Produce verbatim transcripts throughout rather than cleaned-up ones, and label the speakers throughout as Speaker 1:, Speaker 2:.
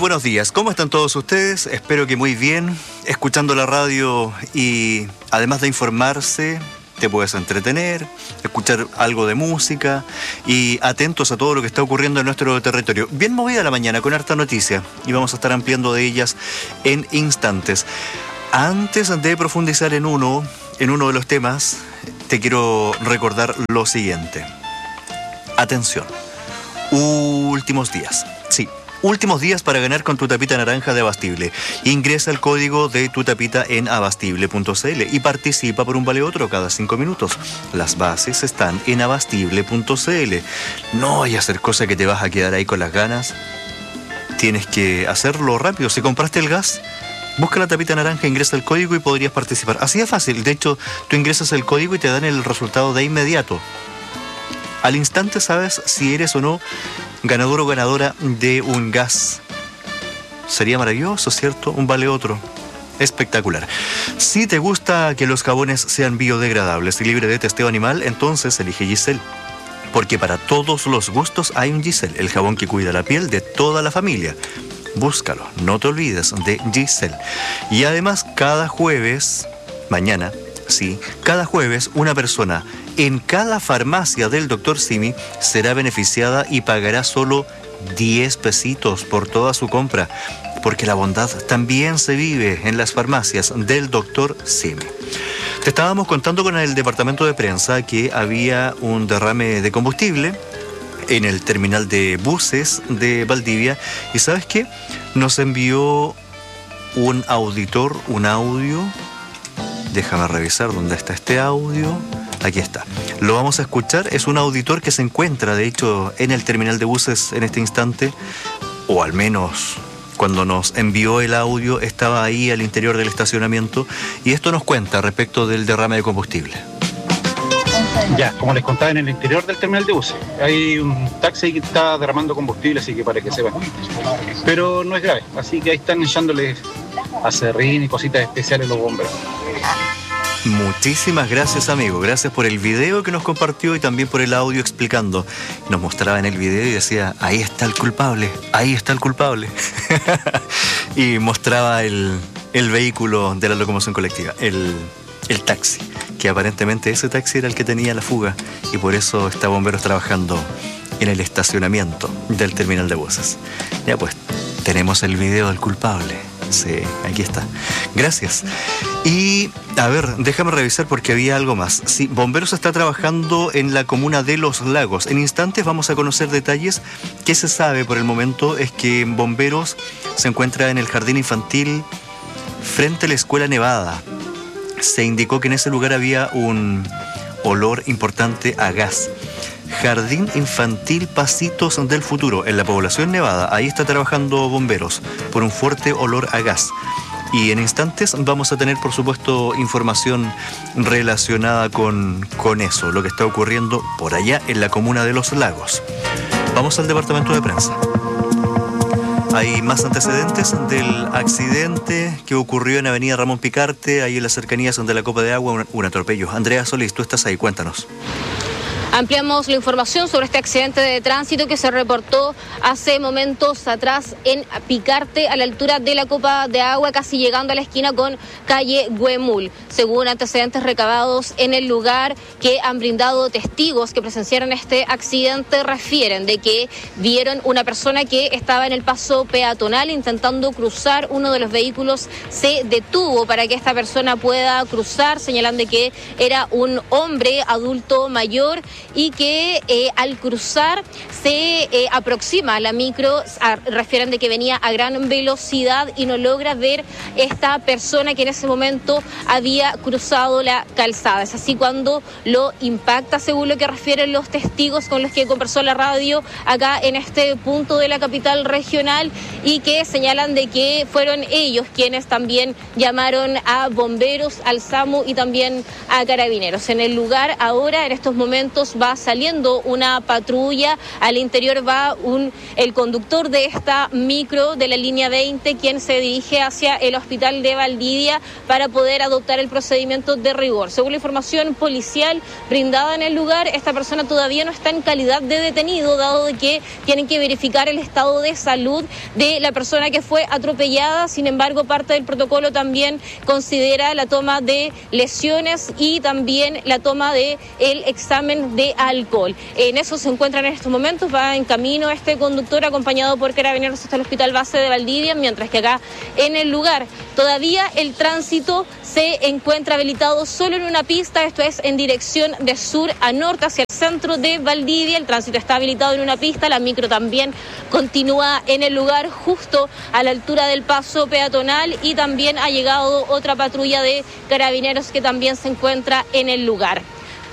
Speaker 1: buenos días, ¿cómo están todos ustedes? Espero que muy bien, escuchando la radio y además de informarse, te puedes entretener, escuchar algo de música y atentos a todo lo que está ocurriendo en nuestro territorio. Bien movida la mañana con harta noticia y vamos a estar ampliando de ellas en instantes. Antes de profundizar en uno, en uno de los temas, te quiero recordar lo siguiente. Atención, últimos días, sí. Últimos días para ganar con tu tapita naranja de Abastible. Ingresa el código de tu tapita en abastible punto c l y participa por un vale otro cada cinco minutos. Las bases están en abastible punto c l. No vaya a hacer cosa que te vas a quedar ahí con las ganas. Tienes que hacerlo rápido. Si compraste el gas, busca la tapita naranja, ingresa el código y podrías participar. Así de fácil. De hecho, tú ingresas el código y te dan el resultado de inmediato. Al instante sabes si eres o no ganador o ganadora de un gas. Sería maravilloso, ¿cierto? Un vale otro. Espectacular. Si te gusta que los jabones sean biodegradables y libre de testeo animal, entonces elige Giselle. Porque para todos los gustos hay un Giselle, el jabón que cuida la piel de toda la familia. Búscalo, no te olvides de Giselle. Y además, cada jueves, mañana, sí, cada jueves una persona en cada farmacia del doctor Simi será beneficiada y pagará solo diez pesitos por toda su compra, porque la bondad también se vive en las farmacias del doctor Simi. Te estábamos contando con el departamento de prensa que había un derrame de combustible en el terminal de buses de Valdivia y ¿sabes qué? Nos envió un auditor, un audio. Déjame revisar dónde está este audio. Aquí está. Lo vamos a escuchar. Es un auditor que se encuentra, de hecho, en el terminal de buses en este instante, o al menos cuando nos envió el audio estaba ahí al interior del estacionamiento, y esto nos cuenta respecto del derrame de combustible.
Speaker 2: Ya, como les contaba, en el interior del terminal de buses hay un taxi que está derramando combustible, así que para que sepan. Pero no es grave, así que ahí están echándole acerrín y cositas especiales los bomberos.
Speaker 1: Muchísimas gracias, amigo. Gracias por el video que nos compartió y también por el audio explicando. Nos mostraba en el video y decía, ahí está el culpable, ahí está el culpable. Y mostraba el, el vehículo de la locomoción colectiva, el, el taxi, que aparentemente ese taxi era el que tenía la fuga y por eso está bomberos trabajando en el estacionamiento del terminal de buses. Ya pues, tenemos el video del culpable. Sí, aquí está. Gracias. Y, a ver, déjame revisar porque había algo más. Sí, Bomberos está trabajando en la comuna de Los Lagos. En instantes vamos a conocer detalles. ¿Qué se sabe por el momento? Es que Bomberos se encuentra en el jardín infantil frente a la Escuela Nevada. Se indicó que en ese lugar había un olor importante a gas. Jardín Infantil Pasitos del Futuro, en la población Nevada. Ahí está trabajando Bomberos por un fuerte olor a gas. Y en instantes vamos a tener, por supuesto, información relacionada con, con eso, lo que está ocurriendo por allá en la comuna de Los Lagos. Vamos al departamento de prensa. Hay más antecedentes del accidente que ocurrió en Avenida Ramón Picarte, ahí en las cercanías de la Copa de Agua, un, un atropello. Andrea Solís, tú estás ahí, cuéntanos.
Speaker 3: Ampliamos la información sobre este accidente de tránsito que se reportó hace momentos atrás en Picarte, a la altura de la Copa de Agua, casi llegando a la esquina con calle Güemul. Según antecedentes recabados en el lugar que han brindado testigos que presenciaron este accidente, refieren de que vieron una persona que estaba en el paso peatonal intentando cruzar. Uno de los vehículos se detuvo para que esta persona pueda cruzar, señalando que era un hombre adulto mayor y que eh, al cruzar se eh, aproxima a la micro, a, refieren de que venía a gran velocidad y no logra ver esta persona que en ese momento había cruzado la calzada. Es así cuando lo impacta, según lo que refieren los testigos con los que conversó la radio acá en este punto de la capital regional, y que señalan de que fueron ellos quienes también llamaron a bomberos, al SAMU y también a carabineros. En el lugar ahora, en estos momentos, Carabineros va saliendo una patrulla, al interior va un, el conductor de esta micro de la línea veinte, quien se dirige hacia el hospital de Valdivia para poder adoptar el procedimiento de rigor. Según la información policial brindada en el lugar, esta persona todavía no está en calidad de detenido, dado de que tienen que verificar el estado de salud de la persona que fue atropellada. Sin embargo, parte del protocolo también considera la toma de lesiones y también la toma de el examen de alcohol. En eso se encuentran en estos momentos, va en camino este conductor acompañado por Carabineros hasta el hospital base de Valdivia, mientras que acá en el lugar todavía el tránsito se encuentra habilitado solo en una pista, esto es en dirección de sur a norte hacia el centro de Valdivia. El tránsito está habilitado en una pista, la micro también continúa en el lugar justo a la altura del paso peatonal, y también ha llegado otra patrulla de Carabineros que también se encuentra en el lugar.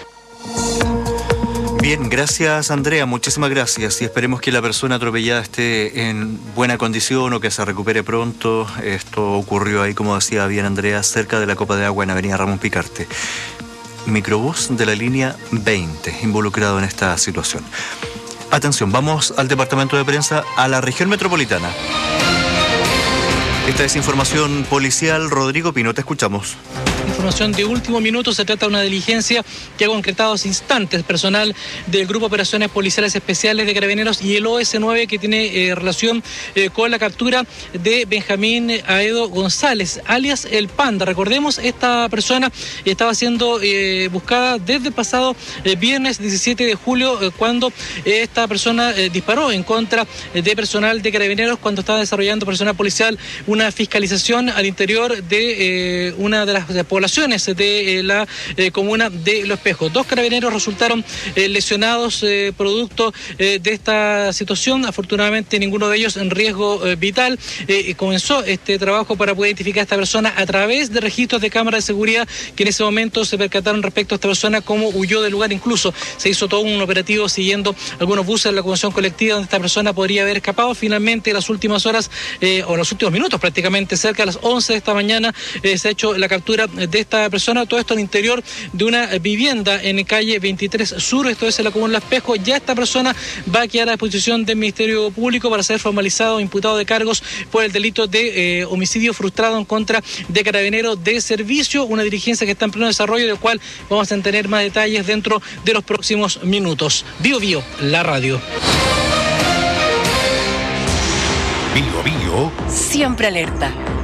Speaker 1: Bien, gracias Andrea, muchísimas gracias, y esperemos que la persona atropellada esté en buena condición o que se recupere pronto. Esto ocurrió ahí, como decía bien Andrea, cerca de la Copa de Agua en Avenida Ramón Picarte. Microbús de la línea veinte involucrado en esta situación. Atención, vamos al departamento de prensa, a la región metropolitana. Esta es información policial. Rodrigo Pino, te escuchamos.
Speaker 4: Información de último minuto, se trata de una diligencia que ha concretado hace instantes personal del Grupo de Operaciones Policiales Especiales de Carabineros y el O S nueve, que tiene eh, relación eh, con la captura de Benjamín Aedo González, alias El Panda. Recordemos, esta persona estaba siendo eh, buscada desde el pasado eh, viernes diecisiete de julio, eh, cuando eh, esta persona eh, disparó en contra de personal de Carabineros cuando estaba desarrollando personal policial una fiscalización al interior de eh, una de las poblaciones de eh, la eh, comuna de Los Espejos. Dos carabineros resultaron eh, lesionados eh, producto eh, de esta situación. Afortunadamente ninguno de ellos en riesgo eh, vital. Eh, comenzó este trabajo para poder identificar a esta persona a través de registros de cámaras de seguridad que en ese momento se percataron respecto a esta persona, cómo huyó del lugar. Incluso se hizo todo un operativo siguiendo algunos buses de la locomoción colectiva donde esta persona podría haber escapado. Finalmente, en las últimas horas eh, o en los últimos minutos, prácticamente cerca de las once de esta mañana, eh, se ha hecho la captura de esta persona. Todo esto al interior de una vivienda en calle veintitrés Sur, esto es en la comuna de Los Espejos. Ya esta persona va a quedar a disposición del Ministerio Público para ser formalizado o imputado de cargos por el delito de eh, homicidio frustrado en contra de Carabineros de servicio, una diligencia que está en pleno desarrollo, del cual vamos a tener más detalles dentro de los próximos minutos. Bio Bio, la radio.
Speaker 5: Bio Bio.
Speaker 6: Siempre alerta.